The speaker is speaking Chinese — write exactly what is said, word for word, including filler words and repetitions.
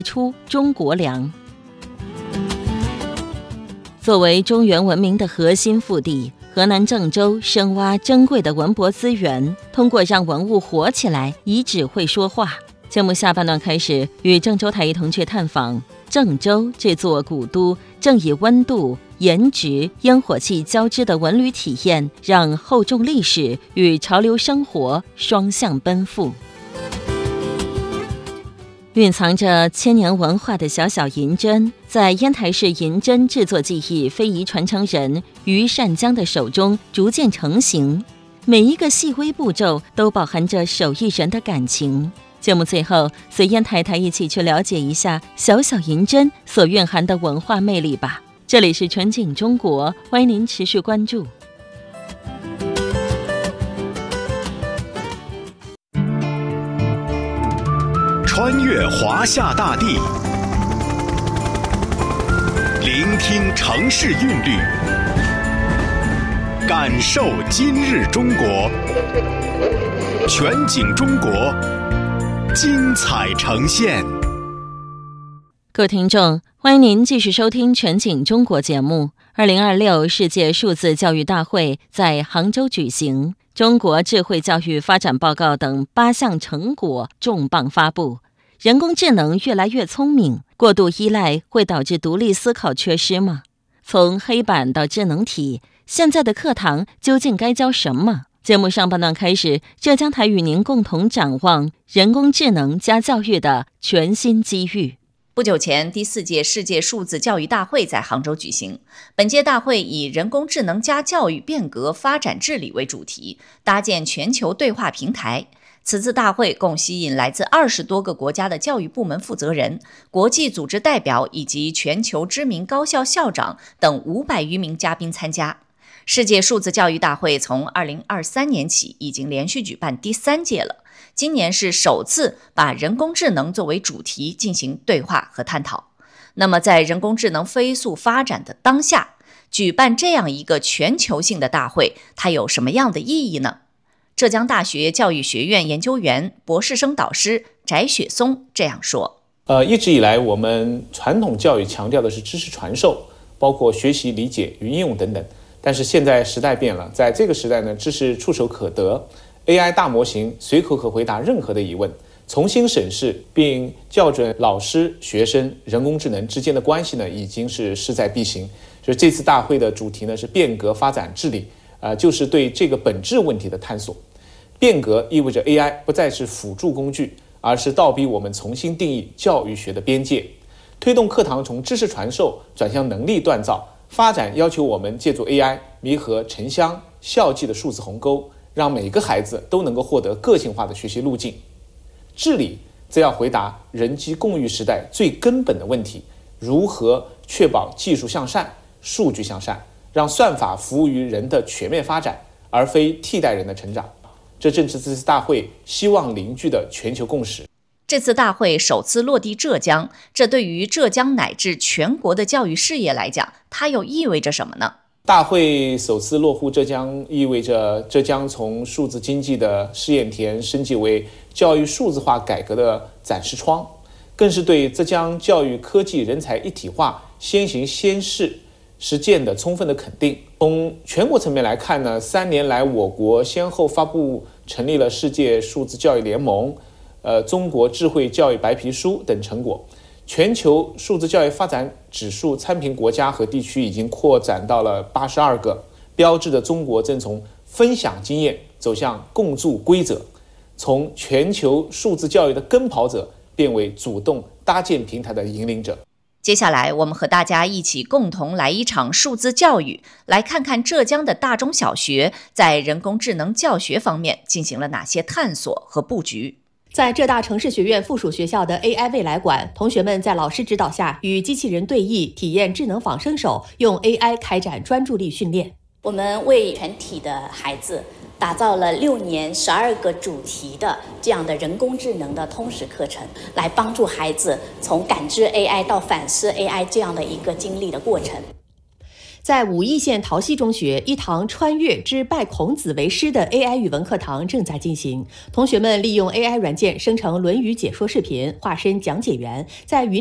出中国粮。作为中原文明的核心腹地，河南郑州深挖珍贵的文博资源，通过让文物活起来，遗址会说话。节目下半段开始，与郑州台一同去探访郑州这座古都，正以温度、颜值、烟火气交织的文旅体验，让厚重历史与潮流生活双向奔赴。蕴藏着千年文化的小小银针，在烟台市银针制作技艺非遗传承人于善江的手中逐渐成型，每一个细微步骤都饱含着手艺人的感情。节目最后，随烟台台一起去了解一下小小银针所蕴含的文化魅力吧。这里是纯景中国，欢迎您持续关注。 穿越华夏大地，聆听城市韵律，感受今日中国。全景中国，精彩呈现。 各位听众，欢迎您继续收听全景中国节目。二零二六世界数字教育大会在杭州举行，中国智慧教育发展报告等八项成果重磅发布。人工智能越来越聪明，过度依赖会导致独立思考缺失吗？从黑板到智能体，现在的课堂究竟该教什么？节目上半段开始，浙江台与您共同展望人工智能加教育的全新机遇。 不久前，第四届世界数字教育大会在杭州举行。本届大会以人工智能加教育变革发展治理为主题，搭建全球对话平台。此次大会共吸引来自二十多个国家的教育部门负责人、国际组织代表以及全球知名高校校长等五百余名嘉宾参加。世界数字教育大会从二零二三年起已经连续举办第三届了，今年是首次把人工智能作为主题进行对话和探讨。那么在人工智能飞速发展的当下，举办这样一个全球性的大会，它有什么样的意义呢？浙江大学教育学院研究员、博士生导师翟雪松这样说： 呃，一直以来我们传统教育强调的是知识传授，包括学习、理解与应用等等。但是现在时代变了，在这个时代呢，知识触手可得 ，A I 大模型随口可回答任何的疑问，重新审视并校准老师、学生、人工智能之间的关系呢，已经是势在必行。所以这次大会的主题呢是变革发展治理，呃，就是对这个本质问题的探索。变革意味着 A I 不再是辅助工具，而是倒逼我们重新定义教育学的边界，推动课堂从知识传授转向能力锻造。发展要求我们借助 A I 弥合城乡校际的数字鸿沟，让每个孩子都能够获得个性化的学习路径。治理则要回答人机共育时代最根本的问题：如何确保技术向善、数据向善，让算法服务于人的全面发展，而非替代人的成长。这正是这次大会希望凝聚的全球共识。 这次大会首次落地浙江，这对于浙江乃至全国的教育事业来讲，它又意味着什么呢？ 大会首次落户浙江，意味着浙江从数字经济的试验田升级为教育数字化改革的展示窗，更是对浙江教育科技人才一体化先行先试实践的充分的肯定。从全国层面来看呢，三年来我国先后发布成立了世界数字教育联盟、呃中国智慧教育白皮书等成果。全球数字教育发展指数参评国家和地区已经扩展到了八十二个，标志着中国正从分享经验走向共筑规则，从全球数字教育的跟跑者变为主动搭建平台的引领者。 接下来我们和大家一起共同来一场数字教育，来看看浙江的大中小学在人工智能教学方面进行了哪些探索和布局。 在浙大城市学院附属学校的 A I 未来馆，同学们在老师指导下与机器人对弈，体验智能仿生手，用 A I 开展专注力训练。 我们为全体的孩子打造了六年十二个主题的这样的人工智能的通识课程，来帮助孩子从感知 A I 到反思 A I 这样的一个经历的过程。 在武义县桃溪中学，一堂穿越之拜孔子为师的 A I 语文课堂正在进行。同学们利用 A I 软件生成《论语》解说视频，化身讲解员，在语